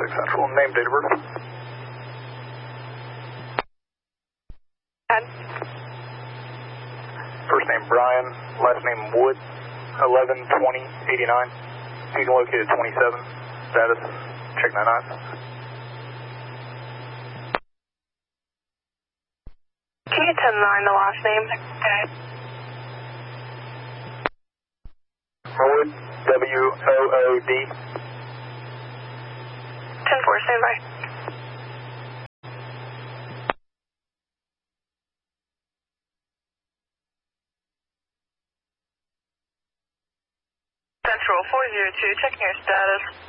contact Central. Name, date of birth. And First name Brian, last name Wood, 11-20-89. Season located 27. Status, check 99. can you 10-9 the last name? Wood, W-O-O-D. 10-4, stand by. Central 402, checking your status.